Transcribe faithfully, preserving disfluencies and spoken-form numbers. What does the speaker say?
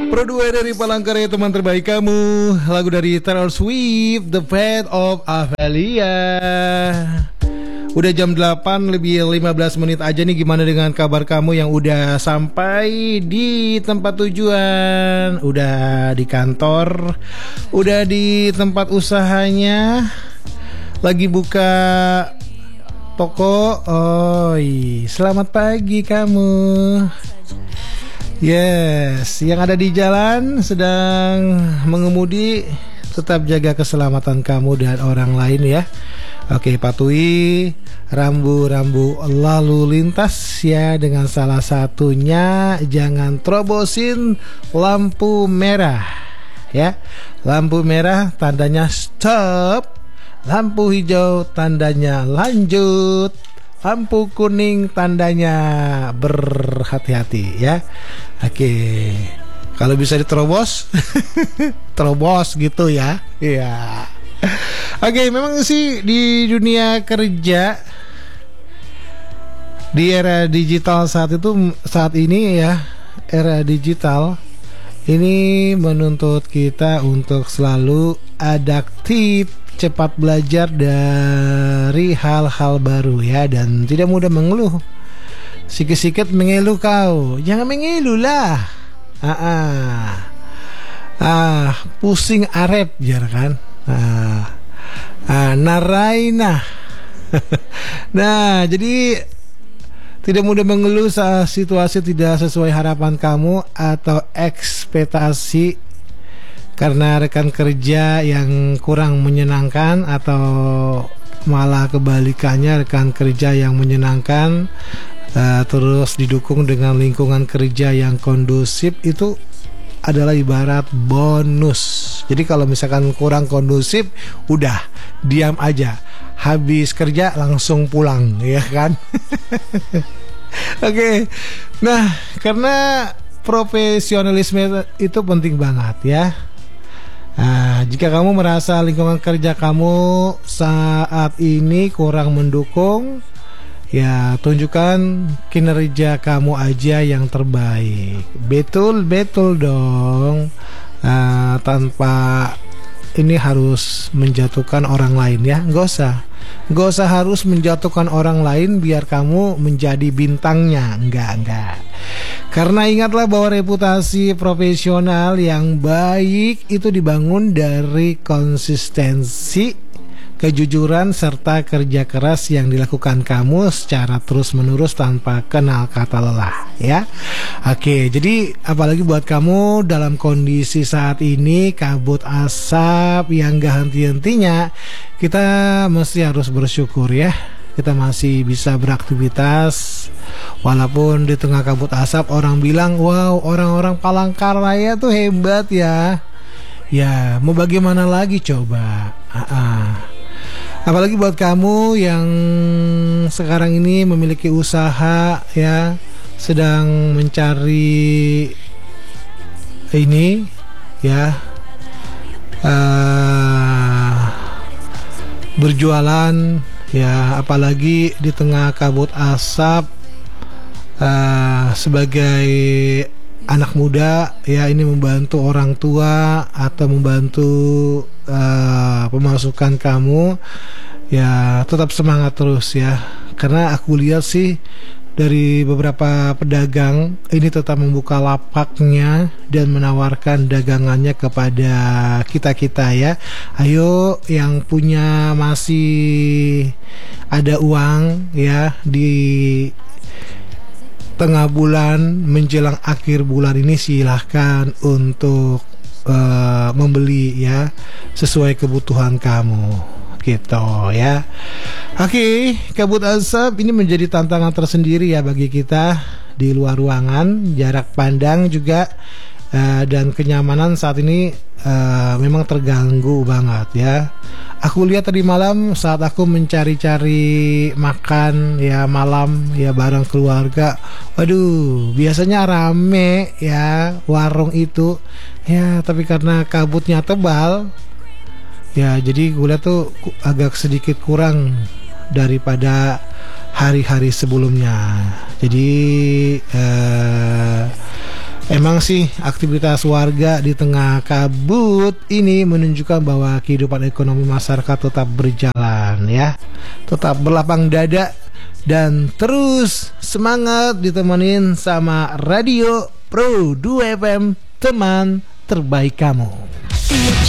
Pro dua dari Palangkaraya, teman terbaik kamu. Lagu dari Taylor Swift, The Fate of Ophelia. Udah jam delapan lebih lima belas menit aja nih. Gimana dengan kabar kamu yang udah sampai di tempat tujuan? Udah di kantor? Udah di tempat usahanya? Lagi buka toko? Oh, selamat pagi kamu. Yes, yang ada di jalan sedang mengemudi, tetap jaga keselamatan kamu dan orang lain ya. Oke, patuhi rambu-rambu lalu lintas ya, dengan salah satunya jangan terobosin lampu merah ya. Lampu merah tandanya stop, lampu hijau tandanya lanjut, lampu kuning tandanya berhati-hati ya. Oke, kalau bisa diterobos terobos gitu ya. Iya. Oke, memang sih di dunia kerja, di era digital saat itu, saat ini ya, era digital ini menuntut kita untuk selalu adaptif, cepat belajar dari hal-hal baru ya, dan tidak mudah mengeluh. Sikit-sikit mengeluh kau, jangan mengeluh lah. Ah, ah, ah pusing arep jar kan. Ah, ah naraina. Nah, jadi tidak mudah mengeluh saat situasi tidak sesuai harapan kamu atau ekspektasi, karena rekan kerja yang kurang menyenangkan, atau malah kebalikannya, rekan kerja yang menyenangkan uh, terus didukung dengan lingkungan kerja yang kondusif, itu adalah ibarat bonus. Jadi kalau misalkan kurang kondusif, udah diam aja, habis kerja langsung pulang ya kan. Oke, okay. Nah, karena profesionalisme itu penting banget ya. Nah, jika kamu merasa lingkungan kerja kamu saat ini kurang mendukung, ya tunjukkan kinerja kamu aja yang terbaik. Betul, betul dong. Nah, tanpa ini harus menjatuhkan orang lain ya. Nggak usah, nggak usah harus menjatuhkan orang lain biar kamu menjadi bintangnya. Enggak, enggak. Karena ingatlah bahwa reputasi profesional yang baik itu dibangun dari konsistensi, kejujuran, serta kerja keras yang dilakukan kamu secara terus-menerus tanpa kenal kata lelah ya. Oke, jadi apalagi buat kamu dalam kondisi saat ini kabut asap yang gak henti-hentinya, kita mesti harus bersyukur ya. Kita masih bisa beraktivitas walaupun di tengah kabut asap. Orang bilang, wow, orang-orang Palangkaraya tuh hebat ya. Ya, mau bagaimana lagi coba. Ah-ah. Apalagi buat kamu yang sekarang ini memiliki usaha ya, sedang mencari ini ya, uh, berjualan ya, apalagi di tengah kabut asap, uh, sebagai anak muda ya, ini membantu orang tua atau membantu uh, pemasukan kamu ya, tetap semangat terus ya. Karena aku lihat sih dari beberapa pedagang ini tetap membuka lapaknya dan menawarkan dagangannya kepada kita-kita ya. Ayo yang punya masih ada uang ya, di tengah bulan menjelang akhir bulan ini silahkan untuk uh, membeli ya, sesuai kebutuhan kamu gitu ya. Oke, kabut asap ini menjadi tantangan tersendiri ya bagi kita di luar ruangan. Jarak pandang juga uh, dan kenyamanan saat ini uh, memang terganggu banget ya. Aku lihat tadi malam saat aku mencari-cari makan ya malam ya bareng keluarga, waduh biasanya rame ya warung itu ya, tapi karena kabutnya tebal ya, jadi gue lihat tuh agak sedikit kurang daripada hari-hari sebelumnya. Jadi eh, Emang sih aktivitas warga di tengah kabut ini menunjukkan bahwa kehidupan ekonomi masyarakat tetap berjalan ya, tetap berlapang dada dan terus semangat ditemenin sama Radio Pro dua F M, teman terbaik kamu.